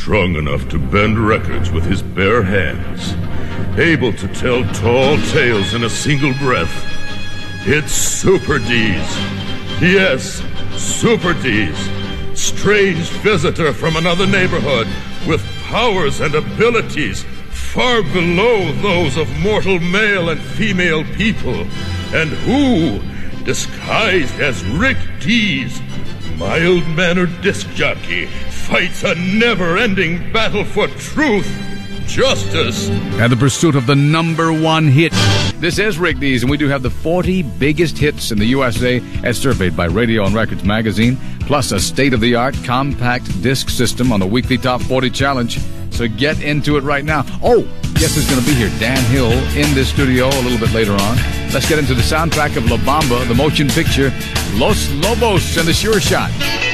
strong enough to bend records with his bare hands, able to tell tall tales in a single breath. It's Super D's. Yes, Super D's. Strange visitor from another neighborhood with powers and abilities far below those of mortal male and female people, and who, disguised as Rick Dees, mild-mannered disc jockey, fights a never-ending battle for truth, justice, and the pursuit of the #1 hit. This is Rick Dees, and we do have the 40 biggest hits in the USA as surveyed by Radio and Records magazine, plus a state-of-the-art compact disc system on the weekly Top 40 Challenge. So get into it right now. Oh, guess who's going to be here? Dan Hill in this studio a little bit later on. Let's get into the soundtrack of La Bamba, the motion picture Los Lobos and the Sure Shot.